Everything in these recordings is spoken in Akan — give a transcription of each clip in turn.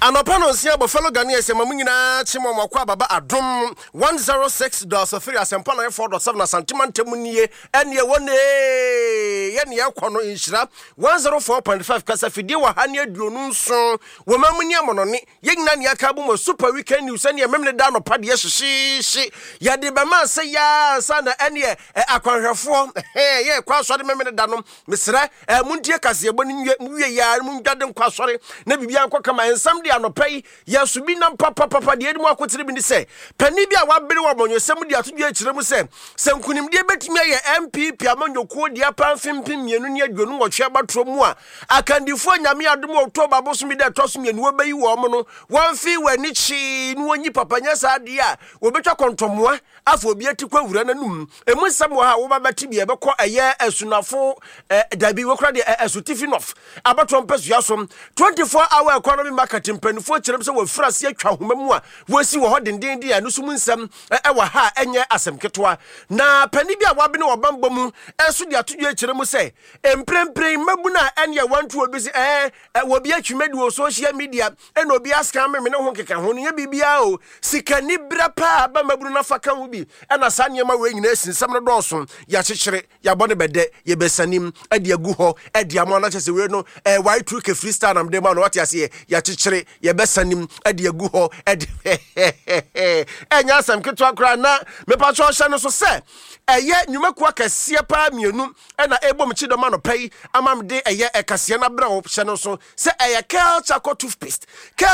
Anopano sia Buffalo Ghanaians Mamina Chimo Makwa Baba Adum 106.3 Asempana 4.7 Santiman Temunie and ye one yen ya kwano inshira 104.5 Kasafidi wa hanya dronun son Wamamunia mononi yegna ni akabu mo super weekend news and ye memle down opadi shi ya de bama say ya sana enye akwanhwefo ye kwa so de memle danom mesra muntie kase eboni nwie ya mundade nkwa sore na bibia nkwa kama ensam de anopai ya subi na papa de edimu akotire bi ni se pani bi a wabere wa bonyosem de atodwe akire mu se sankunim de betimi ye MPP amanyokuo de apanfempem mienu ne adwonu wotwe abatro mu a akandifo nyame adom October bosomi de toso mienu obayi wo mo no wonfi wani chi no onyi papa nya sa de a wobetwa kontomoa afo obi atikwa wura nanum emu sam wo ha wo babati bi ebekọ eye asunafo dabi wokra de asutifinof abatro mpesu yasom 24-hour economy market mpanifo kyerem se wo frase atwa homa mu a wosi wo hodenden de anu sum nsam ewa ha enye asemketoa na pani bi a wabe ne wobamba mu enso de atodwe kyerem se emprempren mabu na enye wantu obi se wo bi atwumadi wo social media ena obi aska me ne ho keka ho ne bibia o sikani brapa ba maburu na faka ho bi ena sanyema we nyina sinsam no dɔɔso ya kyekyere ya bɔne bɛdɛ ye besanim ade agu hɔ ade amana kyese we no white truck freestyle nam de ma no wate ase ya kyekyere ye besanim ade agu hɔ ade enya asam keto akra na mepa cho hye no so se eye nwumaku akase pa mienu ena ebom chi do ma no pai amam de eye ekase na bra wo hye no so se eye culture toothpaste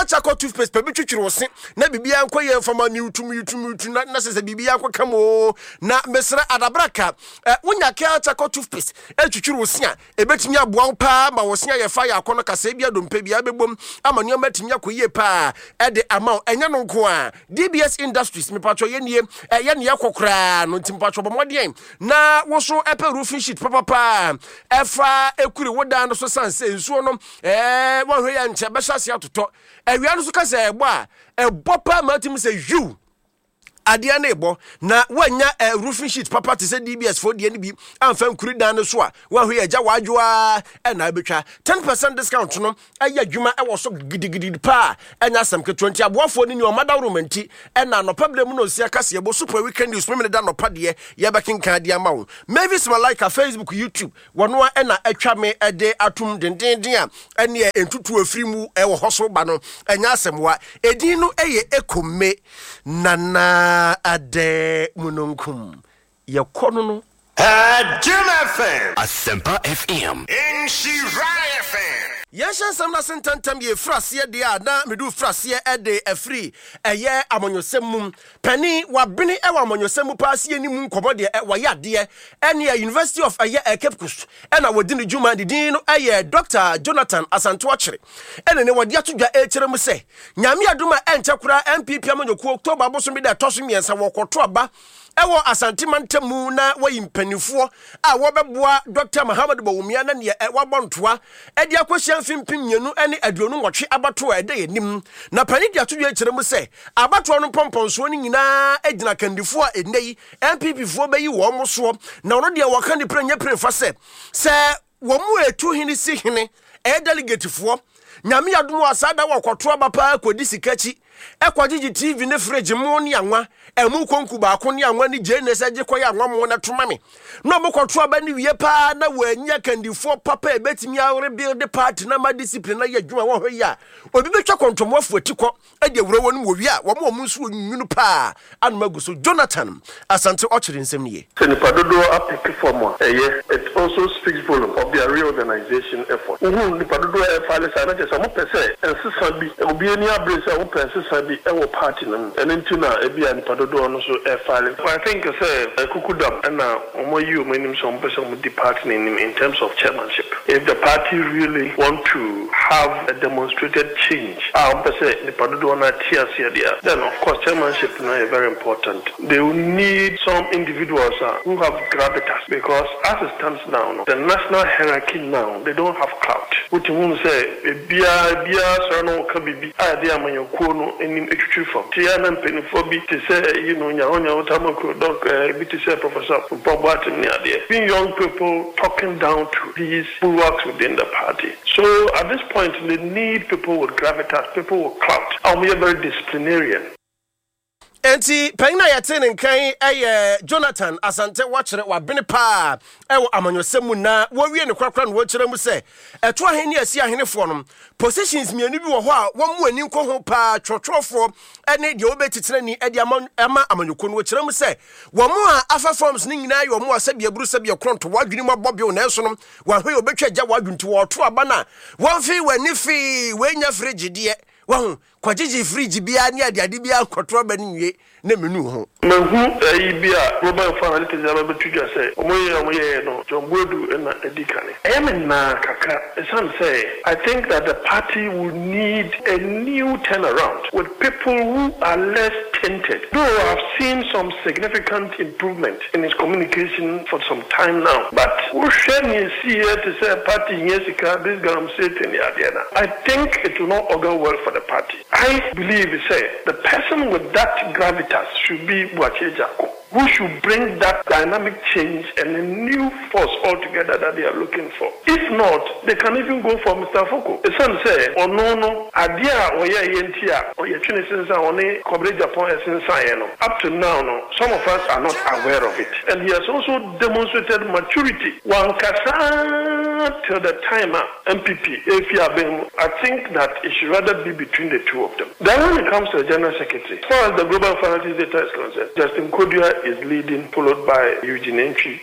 pe bi twitwiri wo se na bibia nkɔ ye fama yutum na se bibia akɔ kamo na mesra adabraka wonya culture toothpaste etwitwiri wo se a ebetimi aboa wo pa ma wo se ye fa ya akɔ no kase bia dompe bia bebom ama nneoma matimi akɔye pa ede ama enya no nko a DBS Industries me patro ye nie ye ne yakokra no ntimpatro bomodien na wo so epe roofing sheet papa efa ekuri wodan no so sanse nsuo no wo hwe ya nche be hyase atoto awia no so kase egbo a ebo pa matim se you adia na ebo na wanya roofing sheet papa te se DBS for die ne bi amfa nkuri dan no so a wo hwe agya wadwoa na betwa 10% discount no aya dwuma e wo so gidigidi pa enya sam ke 20 aboafo ni o mada romanti na no problem no osia kase ebo super weekend news memele da no pade ye bekenka dia ma wo Mavis Malika Facebook YouTube wono na atwa me de atum dendenden a ene entutu afiri mu e wo hoso ba no enya asemwa edin no eye ekome nana ade mununkum yakono no Jim FM Asempa FM Shirai FM Yesha samna sentantam ye frase de a na medu frase de afri eye amonyosem pani wabene e wa amonyosem paase animu nkomo de wa yade ene University of Cape Coast ena wodi ne djuma de din no eye Dr. Jonathan Asanto Akere ene ne wodi atodwa ekere mu se nyame aduma enchekura MPP amonyoku October boso mi de toso miensa wokoto aba ewo asantimantemu na wayimpanifuo a wobeboa Dr. Muhammad Bawumia na ne wabontoa edi akohia mfimpim mienu ene aduonu nwotwe abato ede yenim na pani dia tudwe kire mu se abato no pomponso ni nyina agina kandifo a enei MPP fo bayi wo mo so na ono de waka ne prenya prefa se wo mu etu hini si hini delegate fo nyame adom asada wakoto abapa kodi sikachi ekwagigi TV ne fridge mo ne anwa emu konku ba ko ne anwa ne jenes age koy anwa mo na tomame no mo koto aba ne wie pa na wanya kandifo papa ebetimi awre build party na ma discipline na ya dwuma wo hwe ya obi betwa kontomoafo atiko ade awre wonu wo wie a wo mo nso nwunu pa anmagu so Jonathan Asante Akere nsem ne ye nipadodo apiki form it also speaks volume of their reorganization effort nipadodo file sa na je so mo pese ensesa bi obi ani abrese wo pese sabi ewo party no enentina ebia nipadodo no so file I think say kukudam na omoyi omanim so mpese mo di party in terms of chairmanship. If the party really want to have a demonstrated change mpese nipadodo na tiasia dia, then of course chairmanship is very important. They will need some individuals who have gravitas, because as it stands now, the national hierarchy now, they don't have clout. What you say, bia so no kabibi idea man yokuno enim etwitwi fam tia na mpenifo bi te say nyahonya utamako doc bi te say Professor Boboatim ni ade being young people talking down to these bulwarks within the party. So at this point they need people with gravitas, people with clout, and we are very disciplinarian. Enti pengina yɛte ne nkan ɛyɛ Jonathan Asante wakyerɛ wabene pa ɛwɔ amanyɔsɛm na wɔwie ne kwakra no wɔkyerɛ mu sɛ ɛto ahene asi ahenefoɔ no positions mienu bi wɔ hɔ a wɔn mu ani nkɔ ho pa twɔtwɔfoɔ ɛne deɛ wɔbɛtitire ni ɛde ama amanyɔkɔ no wɔkyerɛ mu sɛ wɔn a afa forms ne nyinaa yɛ wɔn a sɛbia buru sɛbia kronto wadwene mu abɔbio na ɛso no wɔahwɛ yɛ obɛtwa gya wadwunti wɔto aba na wɔn fi wani fi wɔnya frigye deɛ wɔn kwagye frigye bia ne ade bia nkɔtɔ ba ne nwie na menu ho mahu bia global family tezaba betudwa sɛ omoye no jombodu na edikane na kaka esan say I think that the party will need a new turnaround with people who are less tainted. Though I've seen some significant improvement in his communication for some time now, but we shouldn't see here to say party yesika this gram sitting here. I think it will not augur well for the party. I believe the person with that gravitas should be Boakye Jackson, who should bring that dynamic change and a new force altogether that they are looking for. If not, they can even go for Mr. Foko. The son say, oh no, idea or yentia or your Chinese only coverage upon a science. Up to now, some of us are not aware of it. And he has also demonstrated maturity. One kasa till the timer MPP, I think that it should rather be between the two of them. Then when it comes to the General Secretary, as far as the Global Finance Data is concerned, Justin Kodua is leading, followed by Eugene Entry.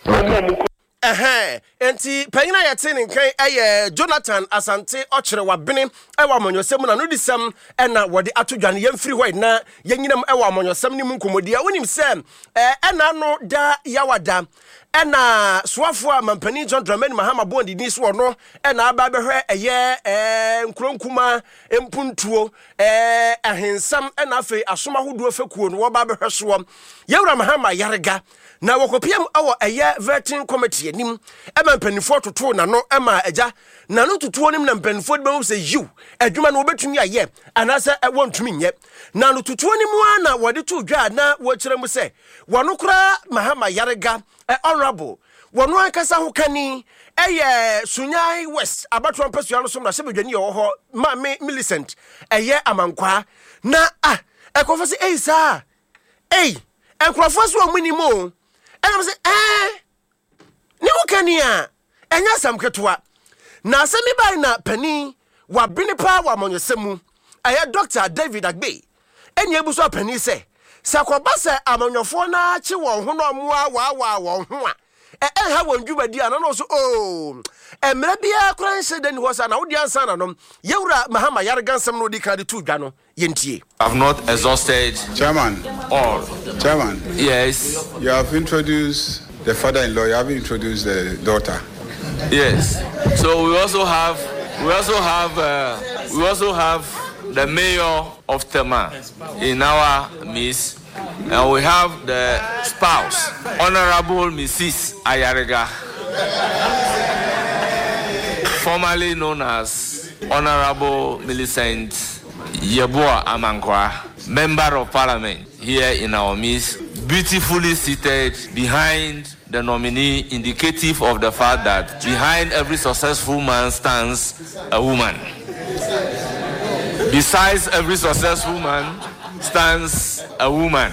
Enti pengina yɛte ne nkan ɛyɛ Jonathan Asante ɔkyerɛ wabene ɛwɔ amanyɔsɛm na no disɛm ɛna wɔde atodwane yɛmfiri hɔ na yɛnyinam ɛwɔ amanyɔsɛm ne mu nkɔmmɔdi a wonim sɛ ɛna no da yawada ɛna soafoɔ a mampani John Dramani Mahama Bondi ni so ɔno ɛna aba bɛhwɛ ɛyɛ nkronkuma empuntuo ahensam ɛna afei asoma hodoɔ fekuo no wɔba bɛhwɛ soɔ Yewura Mahama Yarega na wɔkɔpiam awɔ ɛyɛ vetting committee anim ɛma mpanifo toto na no ɛma agya na no toto nim na mpanifo de bɛwo sɛ yiw adwuma no wɔbɛtumi ayɛ anasɛ ɛwɔ ntumi nyɛ na no toto nim na wɔde to dwa na wɔkyerɛ mu sɛ wɔno kora Mahama Yarega honorable wɔno ankasa ho kani ɛyɛ Sunyai West abatwa mpasua no so na sɛbɛdwani yɛ wɔ hɔ ma me Millicent ɛyɛ amankwa na ɛkɔfo sɛ saa nkurɔfoɔ so ɔmo nimo ɛna sɛ ne wo kani a ɛnya sam ketewa na asɛmi bai na pani wabene pa wa amanyɔsɛm mu ɛyɛ Dr. David Agbe ɛnya ebu so pani sɛ kɔba sɛ amanyɔfoɔ na akye wɔn ho na ɔmo wa wɔn ho a ɛha wɔn dwumadi a na no so mmerɛ bia kora nhyɛ dani hɔ sa na wodi ansa na nom Yewura Mahama Yarega nsɛm no di ka de to dwa no yentie. I've not exhausted Chairman. All. Chairman. Yes. You have introduced the father-in-law. You have introduced the daughter. Yes. So we also have the mayor of Tema in our midst, and we have the spouse, Honorable Mrs. Ayarega, formerly known as Honorable Millicent Yeboah Amankwa, Member of Parliament here in our midst, beautifully seated behind the nominee, indicative of the fact that behind every successful man stands a woman. Besides every successful man stands a woman.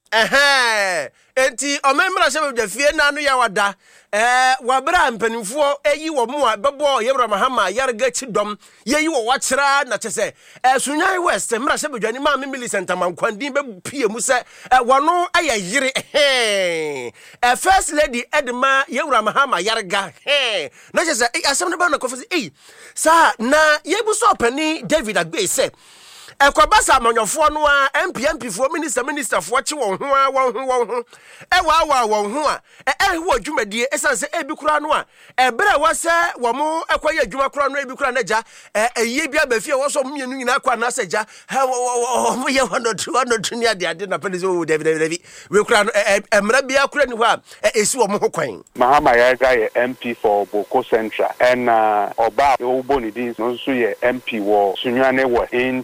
Enti omemra shebe de fie na no yawada wabra mpanimfo eyi wo mu a bebo Yewura Mahama Yarega chidom yeyi wo wakyera na kyese Sunyai West mra shebe dwani ma me Millicent Amankwandin be pie mu se wono aye yire first lady Edma Yewura Mahama Yarega na kyese asem ne ba na kofa se sa na yebuso pani David Agbe se ekwabasa amanyofo no a MP fo minister fo kye won ho won ho a ho adwumadie esanse ebi kura no a ebere wase wo mo ekwaye adwuma kura no ebi kura na gya eyi bia ba fie wo so mienu nyina kwa na sagya mo ye 102 ni ade na pele so David we kura no emra bia kura ni ho a esi wo mo ho kwan Mahama Yarega ye MP for Boko Central and oba obonidin no so ye MP wo Sunyane wo enti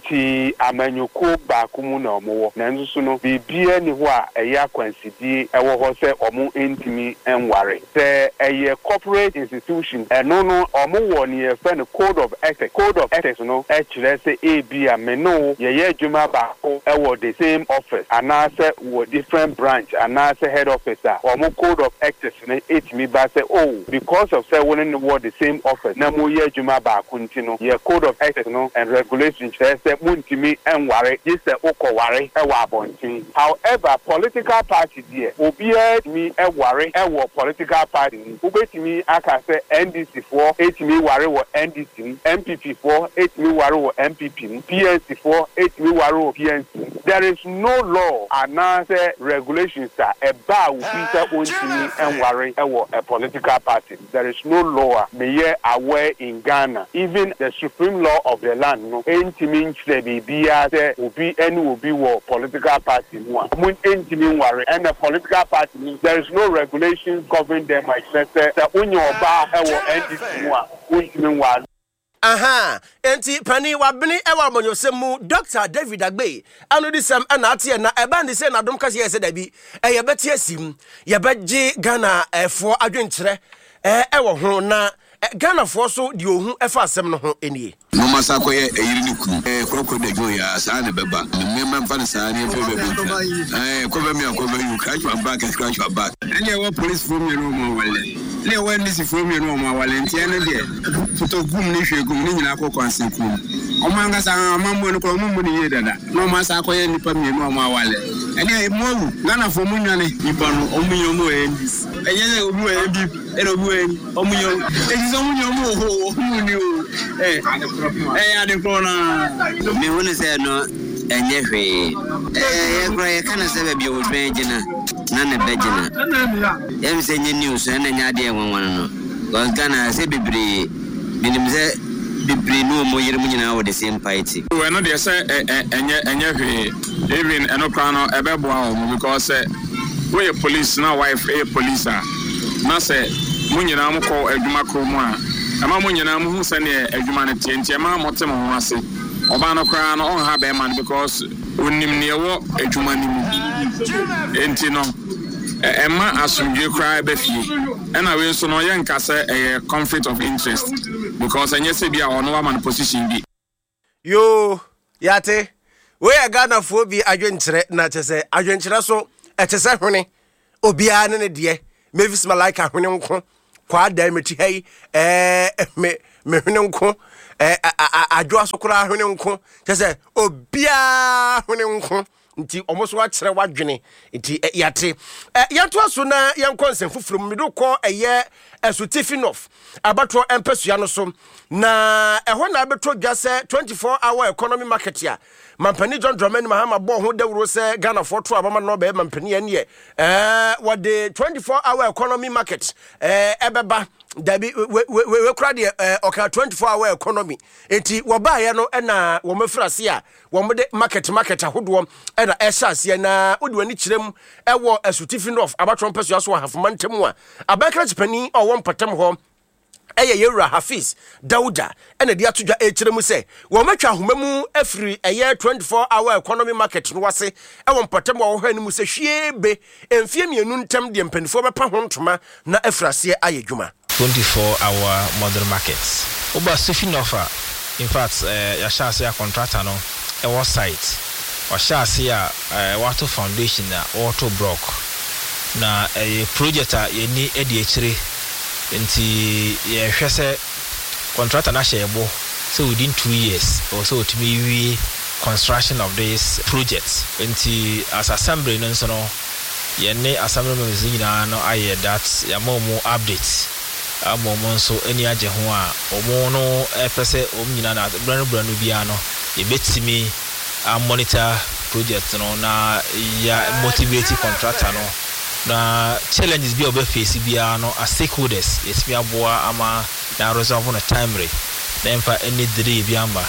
enti amanyoko baako mu na omo na nso no bibia ni ho a eya kwansidie ewo ho se omo entimi enware se eye corporate institution eno no omo wo ni e fe no code of ethics no e kire se ebia me no ye adwuma baako ewo the same office anase wo different branch anase head officer omo code of ethics no etimi ba se oh because of say won wo the same office na mo ye adwuma baako ntino ye code of ethics no and regulations say muntimi enware this okoware ewa abontin. However, political party there obia mi eware ewo political party ubetimi aka say NDC for etimi ware wo NDC, MPP for etimi ware wo MPP, PNC for etimi ware wo PNC. There is no law anase regulations that eba ubisa ontimi enware ewo a political party. There is no law meye aware in Ghana. Even the supreme law of the land no entimi bibia say obi any obi wo political party no mun entimi ware and the political party there is no regulations governing them except say unyo oba ewo NDC no entimi ware. Aha, enti pani wabini ewa monyosemu Dr. David Agbe anu disem na atie na eba ndi se na dom kase yese dabi ye beti asim ye beje Ghana efo adwenkyere ewo ho na Ghana for so di ohun efa asem no ho enie no masako ye eyiri ni kunu kroko de jo ya sa ne beba me memfa ne sa ne fe beba ko be me ko be you crash your back any wa police from you no mo wale le wa ni si from you no mo wale ntia ne de to gum ni hwegum ni nyina ko kwanse kum o manga sa amambo no ko mo ni ye dada no masako ye nipa mi no mo wale any mo Ghana for munwane nipa no o munyo mo endis enye obi wa ebi eno obi wa omunyo ejizo munyo mo ho munyo adekona me wona say no enye hwe ye kana say be o dwengina na ne begina yem say nye news na nya de enwon no because Ghana say bebre minim say bebre no mo yere munyina wo the same party we no dey say enye hwe even enokra no ebeboa o because we police na wife police na say munyina mo ko adwuma kro mu a ama munyina mo hu sane adwuma ne tientie ma motem ho ase oba no kra no on ha be man because onim ne wo adwuma ni mu enti no ema asumdwe kra be fie ena we so no ye nkase conflict of interest because enye se bia ono wa man position bi yo yate we Ghana fo bi adwenkyere na chese adwenkyere so etese hwene obia ne de Mavis Malika hwene nko kwa da meti hey me hwene nko adwo asokora hwene nko chese obia hwene nko nti omoso wa kire wadwene nti yate yanto aso na yankonsem fufuru mido ko eye Esutifinof abatro empesua no so na eho na abeto gase 24-hour economy market ya mampani John Dramani Mahama bo ho dawuro se Ghana for to abama no be mampani ene what the 24-hour economy market ebeba dabi we kra de oka 24-hour economy enti wo ba ye no na wo mafrase a wo mode market ahodo na ehase na odi wani kirem ewo Esutifinof abatro empesua so hafuma ntem a abakra chipani won patam ho Yewura Hafiz Dauda ena dia todwa ekiremu se wo matwa homamu afiri 24-hour economy market no wase won patam wo ho animu se hwiebe emfie mienu ntem de mpanifo bepa ho ntoma na afrase ayedwuma 24-hour modern market oba Sufinofa in fact ya shase ya contractor no was site wa shase ya water foundation na auto block na project ye ni edi ekire nti ye hwese contractor na shebo so within 2 years or so to me construction of this project nti as assembly no so no ye ne assembly members nyina no aye that ya momo update amomo so eni age ho a omo no pese nyina na branu bia no ye betimi monitor project no na ya motivate contractor no na challenges bi obeface bia no as stakeholders yes bi aboa ama na resolve on a timely then for any delay bi amba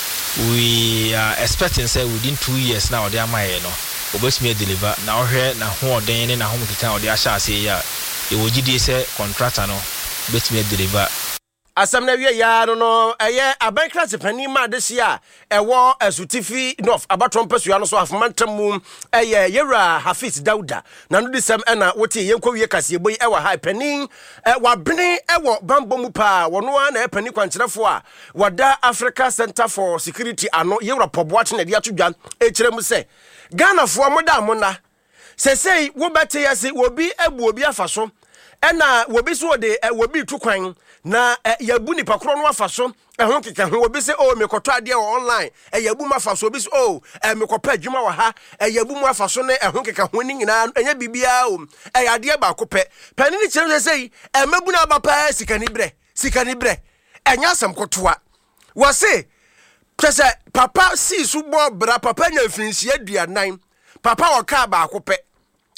we are expecting say within 2 years now they am here no obesime deliver na ohwe na ho oden ne na ho mkita ode ahya ase ya e wogidi say contractor no betime deliver asam na wie ya no eye abankra sepani ma de sia ewo asutifi north abaton pesua no so afomantam eye yewra Hafiz Dauda na no disem na wote yenkwa wie kase boyi ewa ha pani wabene ewo bambo mu pa wono na epani kwankyerefo a wada Africa Center for Security ano yewra poboache na dia tudwan ekirem se Ghana fo moda mona sesei wo bete yase obi ebu obi afaso ena wobi so de wobi tukwan na yabu nipa kro no afaso ehon keka ho obi se mekoto ade online yabu mafaso obi se mekopa adwuma wa ha yabu mu afaso ne ehon keka ho ni nyina enya bibia ade ba ko pe pani ni kire sei mabu na ba pa sikani bre enya asam kotoa wo se pese papa si su bo bra papa nya finsi aduanan papa wo ka ba ko pe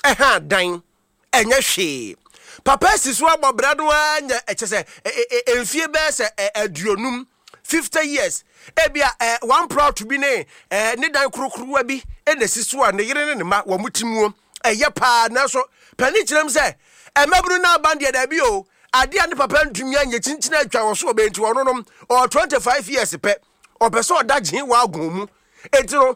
dan enya hwe papa si so abobra do anya ekese enfie be se aduonum 50 years ebia one proud to be ne dan krokrowa bi na siso a ne yere ne ma wo mutimuo eye pa na so pani kirem se emabru na bande da bi o ade ane papa ntumi anya chinchina atwa wo so obenti wo no o 25 years pe opeso odagye wa agomu etiro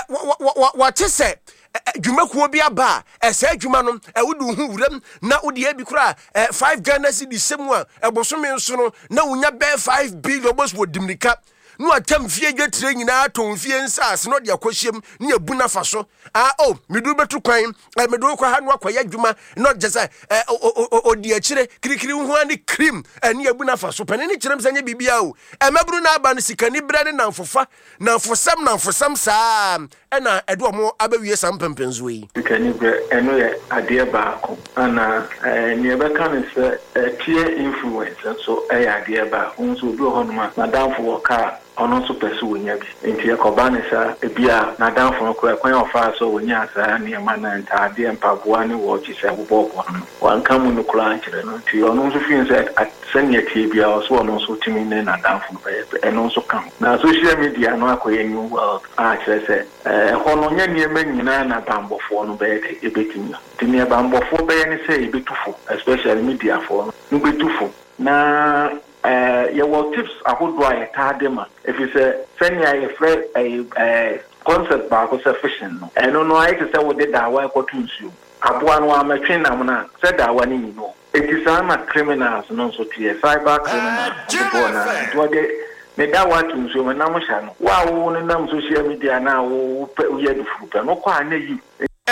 wa tese dwumakuo bi aba esa dwuma no wudu hu wuram na wudi abi kura 5 Ghana cedis semu a ebosome nso no na wunya be 5 billion bos wo dimrika no atam fie dwetire nyina ton fie nsas no de akohyem ne abuna fa so medu betu kwan medu kwa ha no akoya dwuma no jesa odi akire kirikiri hu ani cream ne abuna fa so panini kirem sanye bibia o emabru na aba no sikani bre ne namfofa namfosam saa na edo mo abawie sam pempenzo yi sikani bre eno ye ade ba ko ana ne be kan se peer influence so ade ba unso obi ho no ma madamfo woka ono so pese wonya bi enti yakobane sa ebia na danfo no kwan ofa so wonya sa ne ma na ntade empaboa ne wo chi se bobo no wanka mu no kura nkire no ti ono so fin se sanya tie bia so ono so timi ne na danfo no eno so kan na social media no akoye new world kire se hono nya niema nyina na bambofo no be ebetimi timi bambofo be ne se ebetufo especially media for no betufo na your tips ahodo a yetadema if you say send ya free a concept ba ko sufficient no eno no I say we did that wa ko tunsu aboa no amatwe nam na say that wa ni no it is am criminals no so tie cyber criminals na do de me da wa tunsu me nam sha no wa wo no nam social media na wo ye du fupa no kwa na yi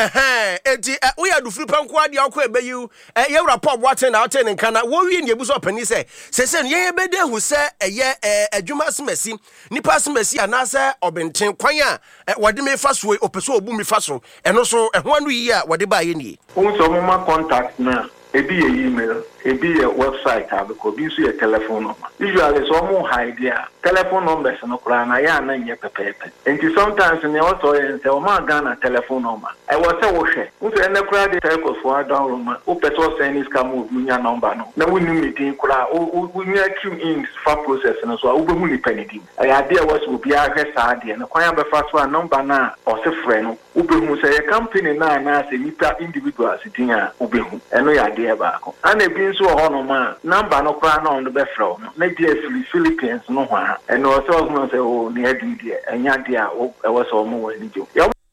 enti we are do free panko ade akọ ebeyu ye rapport waten na waten nka na wo wie ne ebuso opani se ye be de hu se eye adwuma semasi nipa semasi anase obenten kwan a wode me fa so opeso obu me fa so eno so ho anu yi a wode ba ye ni unso mo ma contact na ebi ye email ebi ye website abiko bi so ye telephone number usually so mo hide ya telephone numbers no kura na ya na nye pepepe enti sometimes ne also ye se o ma Ghana telephone number I was say wo hwe unso ene kura de telco for down room o peso send is come nya number no na woni meeting kura o nya queue in for process no so o be mu ni penity I dey was will be a hwe sa de no kwan be fa so number na o se frɛ no o be hu say company na say nipa individual sitting a o be hu eno ya de ba ko ana bi nso ho no ma number no kra na on be frɛ no na dia Philippines no ho a eno so no say o ne adi de enya de a e wo so mo wani jo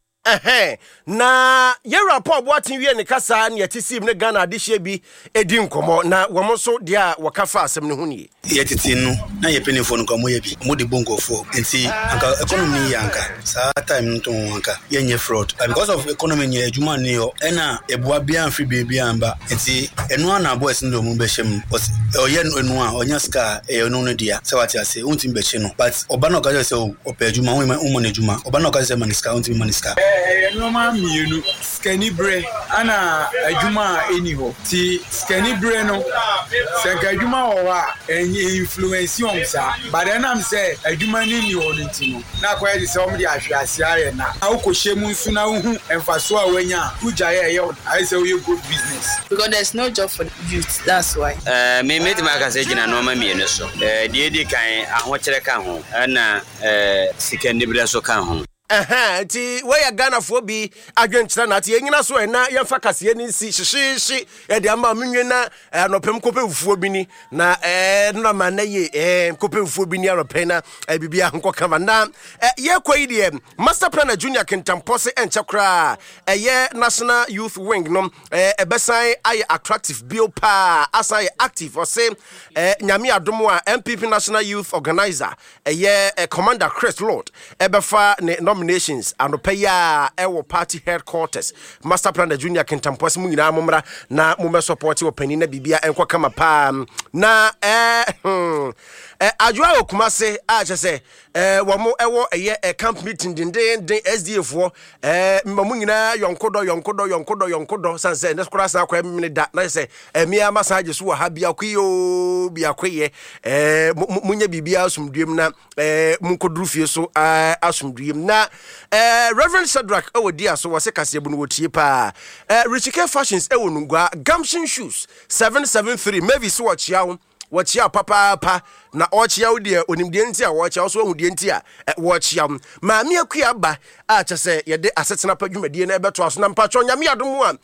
na ye rapport boatin wie ne kasa ne yetisim ne Ghana adihye bi edi nkomo na wo so de a wakafa asem ne ho nie yetitin no na ye penifo no komo ye bi mo de bongofo enti anka economy yanka sa time nto anka ye nye fraud because of economy nye adwuma ne yo ena eboa bia amfi bebi amba enti enu ana boys ndo mu be hyem oye enu a onya ska enu no dia se wati ase unti be hye no but oba na okaje se opa adwuma wo na adwuma oba na okaje se maniska unti maniska normal mienu skani bre ana adwuma eniho ti skani bre no senka adwuma wo a enye influence on sa but then am say adwuma ni ho ntino na kwa ye se o mde ahwease aye na akohyemu nsu na hu emfaso a wanya uja ye I say we good business because there's no job for the youth, that's why me meti maka se gina normal mienu so die kan ahokyere ka ho na skani bre so ka ho Ti where Ghana for be adwenkyerɛ na te enyina so na yɛmfa kaseɛ ni si hyehyehye yɛde ama menwena anɔpem kopemfuo bi ni na na ma na ye kopemfuo bi ni anɔpɛ na bibia nkɔ kama na yɛkɔ yi de master plan junior kintampo se enchekra national youth wing no ebesan aye attractive bio pa asan active or say nyame adomo a MPP national youth organizer commander Chris Lord ebefa ne nominations anɔpɛ ya party headquarters master plan junior kintampo se mu nyina momra na mo support opani na bibia enko kama pa na Ajwa Okumase se wamo ewo camp meeting den SDF wo mamu nyina yonkodo sanse ne skora san kwa mene da na se mia massage so ha bia kwaye munya bibia asumduem na munkoduru fie so asumduem na Reverend Shadrack ewodi so wose kase bu no wotie pa Richike Fashions ewo nungwa Gamshin Shoes 773 maybe so Wachia papa na ochia udie onimdie nti a wachia so ahudie nti a wachia ma me akua ba a chese yede asetena padwumadie na ebeto aso na mpacho nyame adom a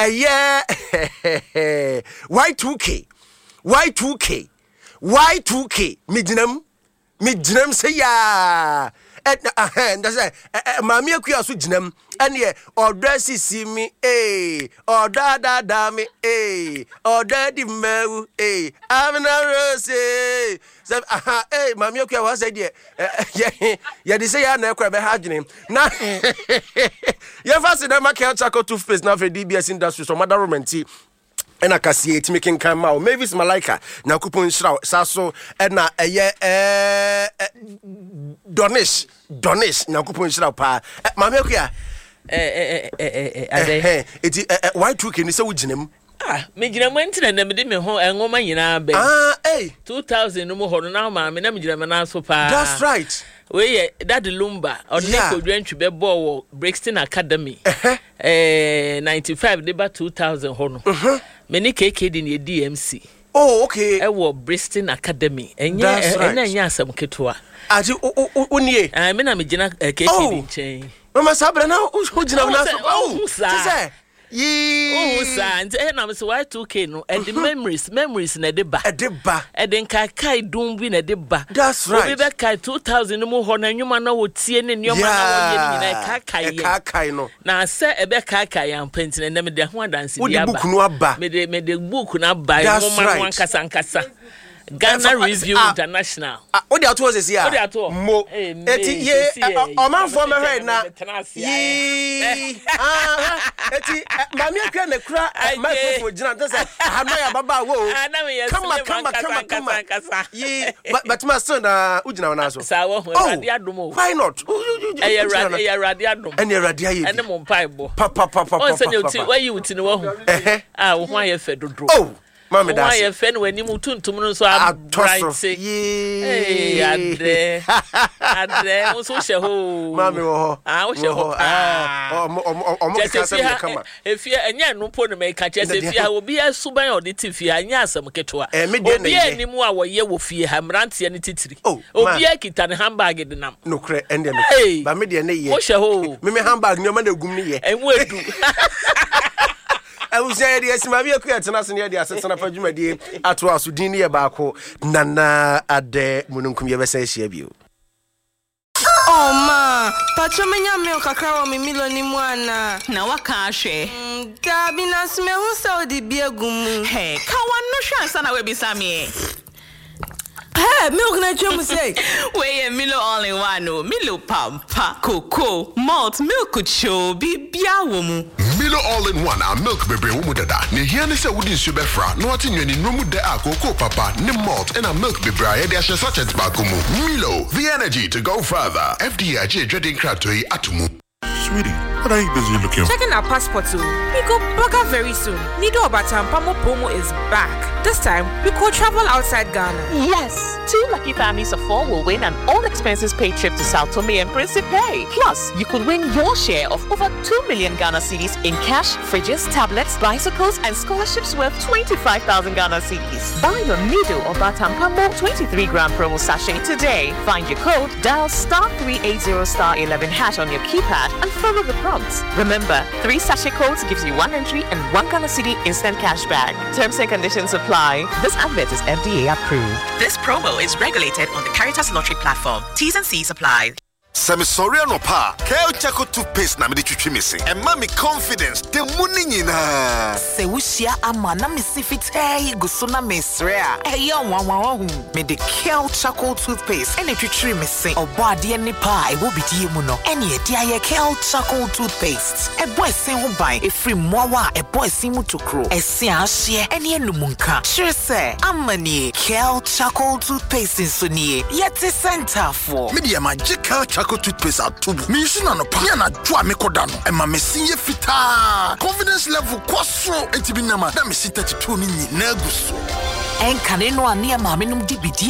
Y2K midinam say ya Mammy akua so ginam ene odresi simi odada me odadi mewu amna rose Mammy akua was idea ya dey say ya na ekwa be hagene na ya fast na market charcoal toothpaste na for DBS industry so mother romanti ena kasie ti making kan ma Mavis Malaika na kupon shira saso ena Donish na kupon shira pa Mammy akua eti Y2K ni se wuginem me gina mo ntina na me de me ho enwoma nyina be 2000 no mo ho na ma me na me gina me na so pa that's right we Daddy Lumba odneko dwantwe be ball wo Brixton Academy 95 de ba 2000 ho no me ni KKD ni DMC okay wo Brixton Academy enya asam ketoa ati unie me na me gina KKD nchen mama sabra na ugina na so say na me so Y2K no and the memories na de ba and then kai dum bi na de ba that's right we be kai 2000 mo ho na nwuma na wo tie ne nyoma na wo ye nyina kai no na se e be kai am pentin na me de ho adanse bi aba me de book na ba nwoma no nkasa Ghana Review International. What the ato is here? Mo. Eti ye oman for me head na. Eti mami akwa na kura microphone gina don say hanoya baba wo. Come. Ye but my son ugina na so. Sa wo radi adom. Why not? radi adom. Ene radi aye. Ene mo pai bo. Pa. On say you ti why you ti no wo ho. Wo ho aye fe dodo. Oh. Mama that's why you fen when you tuntum no so bright say ade o so she ho mama wo o she ho o kama efia enya no po no me ka che se fia obi asuban oditi fia anya asam ketoa obi animu a wo ye wo fie ha mrantie ne titiri obi akita ne handbag de nam no kre ende me ba me de ne ye o she ho me handbag ni o ma na gum ne ye enwo edu I was saying, yes, my vehicle at Nassau, the assistant of Jumadi, at was Udini Bako, Nana at the Mununkum Yavasay. Oh, ma, Pachomania milk a cow me Milani Mwana. Now, what can't she? Dabina smell who saw the beer gum. Hey, Kawan no chance, and I will be Sammy. Hey, milk na chum say. We Milo only one, no Milo pampa, cocoa, malt, milk could show be biawomu. Milo all in one, our milk baby umudada. Ne here say wouldn't subefra, no atin ni no mude a cocoa papa, ni malt, and a milk baby I such as bakumu. Milo, the energy to go further. FDIJ dreading crab to atumu. Sweetie, What are you busy looking for? Checking our passport too. We go Baga very soon. Nido Obatampamo promo is back. This time, we could travel outside Ghana. Yes! 2 lucky families of 4 will win an all-expenses paid trip to Sao Tome and Principe. Plus, you could win your share of over 2 million Ghana cedis in cash, fridges, tablets, bicycles, and scholarships worth 25,000 Ghana cedis. Buy your Nido Obatampamo 23-gram promo sachet today. Find your code, dial *380*11# on your keypad, and follow the prompts. Remember, 3 sachet codes gives you 1 entry and 1 Ghana cedi instant cash back. Terms and conditions apply. This advert is FDA approved. This promo is regulated on the Caritas Lottery platform. T's and C's apply. Samisoria no pa. Kel Chaco toothpaste na me de twitwi me se. And mommy confidence. The money nyina. Se wushia ama na me sifite guso na mesrea. Eya wanwa me de Kel Chaco toothpaste. Ene twitwi me se. Obo ade ni pa e wo bidie mu no. Ene e dia ye Kel Chaco toothpaste. E boy sen ho ban e free mowa e boy sen mu tokro. E se ahye ene enumunka. Sure se amani Kel Chaco toothpaste so nie. Yeti center for. Me de magical toothpaste atubu. Me use na no pa na dwa me koda no. E ma me sinye fita. Confidence level kwaso entibi na ma. Na me sinta 32 ni na guso. En kaneno ane ma me num di bidi